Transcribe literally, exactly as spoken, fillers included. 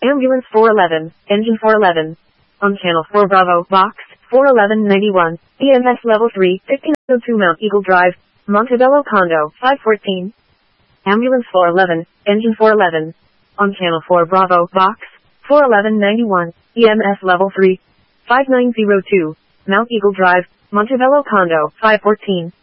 Ambulance four eleven, Engine four eleven. On Channel four Bravo, Box four eleven ninety-one, E M S Level three, fifteen oh two Mount Eagle Drive, Montebello Condo, five fourteen. Ambulance four eleven, Engine four eleven. On Channel four Bravo, Box four eleven ninety-one, E M S Level three, five nine oh two, Mount Eagle Drive, Montebello Condo, five fourteen.